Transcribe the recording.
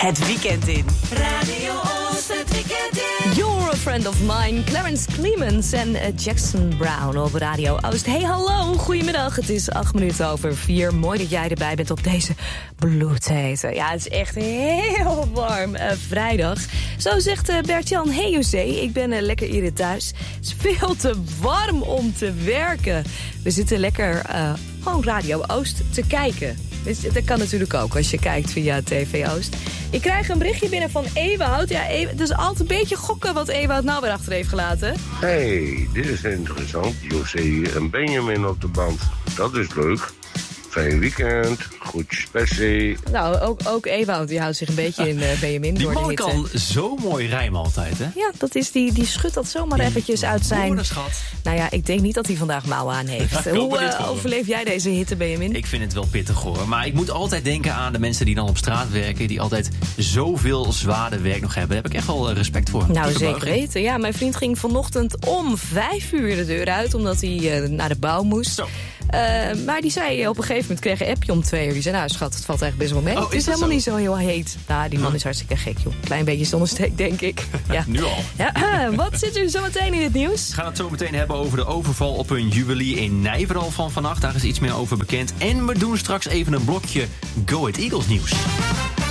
het weekend in. Radio Oost, het weekend in. You're a friend of mine, Clarence Clemens en Jackson Brown op Radio Oost. Hey, hallo, goedemiddag. Het is 4:08. Mooi dat jij erbij bent op deze bloedhete. Ja, het is echt heel warm. Vrijdag. Zo zegt Bert-Jan, hey José, ik ben lekker hier thuis. Het is veel te warm om te werken. We zitten lekker gewoon Radio Oost te kijken. Dus dat kan natuurlijk ook als je kijkt via TV Oost. Ik krijg een berichtje binnen van Ewout. Ja, het is altijd een beetje gokken wat Ewout nou weer achter heeft gelaten. Hey, dit is interessant. José en Benjamin op de band. Dat is leuk. Fijn weekend. Goed spessie. Nou, ook Ewout, die houdt zich een beetje in Benjamin Die door de man hitte. kan zo mooi rijmen altijd, hè? Ja, dat is die schudt dat zomaar eventjes uit zijn... Woordenschat. Nou ja, ik denk niet dat hij vandaag mouwen aan heeft. Hoe overleef jij deze hitte, Benjamin? Ik vind het wel pittig hoor. Maar ik moet altijd denken aan de mensen die dan op straat werken. Die altijd zoveel zware werk nog hebben. Daar heb ik echt wel respect voor. Nou, Dikke zeker buiging. weten. Ja, mijn vriend ging vanochtend om 5:00 de deur uit... omdat hij naar de bouw moest. Zo. Maar die zei op een gegeven moment, kreeg een appje om 2:00. Die zei, nou schat, het valt echt best wel mee. Oh, Het is is dat helemaal zo? niet zo heel heet. Nou, die man is hartstikke gek, joh. Klein beetje zonnesteek, denk ik. Ja. Nu al. Ja, wat zit er zo meteen in het nieuws? We gaan het zo meteen hebben over de overval op een juwelier in Nijverdal van vannacht. Daar is iets meer over bekend. En we doen straks even een blokje Go Ahead Eagles nieuws.